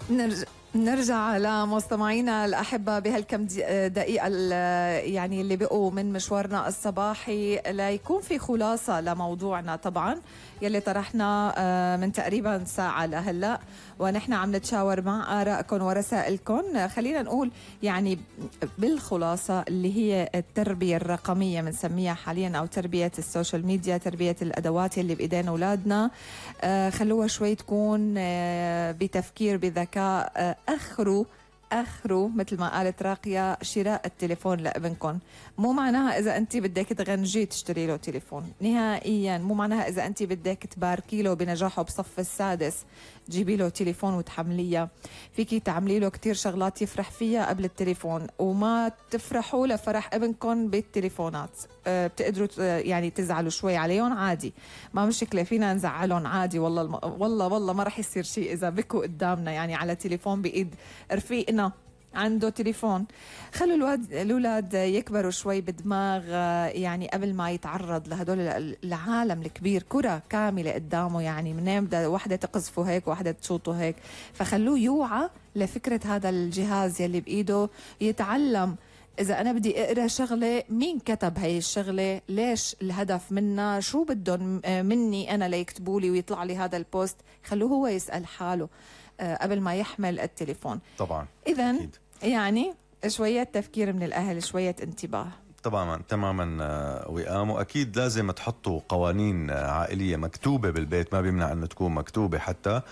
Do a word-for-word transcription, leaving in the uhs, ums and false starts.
نرجع نرجع لمستمعينا الأحبة بهالكم دقيقة يعني اللي بقوا من مشوارنا الصباحي ليكون في خلاصة لموضوعنا طبعا يلي طرحنا من تقريبا ساعة لهلأ، ونحن عم نتشاور مع آرائكم ورسائلكم. خلينا نقول يعني بالخلاصة اللي هي التربية الرقمية بنسميها حاليا، أو تربية السوشيال ميديا، تربية الأدوات اللي بإيدين أولادنا. خلوها شوي تكون بتفكير بذكاء، أخروا أخروا مثل ما قالت راقية شراء التليفون لابنكم. مو معناها إذا أنت بدك تغنجي تشتري له تليفون نهائيا، مو معناها إذا أنت بدك تباركي له بنجاحه بصف السادس جيبي له تليفون وتحمليه. فيكي تعملي له كتير شغلات يفرح فيها قبل التليفون، وما تفرحوا لفرح ابنكم بالتليفونات. أه بتقدروا يعني تزعلوا شوي عليهم عادي، ما مشكلة، فينا نزعلهم عادي. والله الم... والله والله ما رح يصير شيء إذا بكوا قدامنا يعني على تليفون بإيد رفيقنا عنده تليفون. خلوا الواد الأولاد يكبروا شوي بدماغ، يعني قبل ما يتعرض لهدول العالم الكبير، كرة كاملة قدامه، يعني منين بدها واحدة تقذفه هيك واحدة تشوطه هيك. فخلوه يوعى لفكرة هذا الجهاز يلي بإيده، يتعلم إذا أنا بدي أقرأ شغلة مين كتب هاي الشغلة، ليش الهدف منها، شو بدهم مني أنا ليكتبوا لي ويطلع لي هذا البوست. خلوه هو يسأل حاله قبل ما يحمل التليفون. طبعا إذن يعني شوية تفكير من الأهل، شوية انتباه. طبعا تماما وئام. واكيد لازم تحطوا قوانين عائليه مكتوبه بالبيت، ما بيمنع انه تكون مكتوبه حتى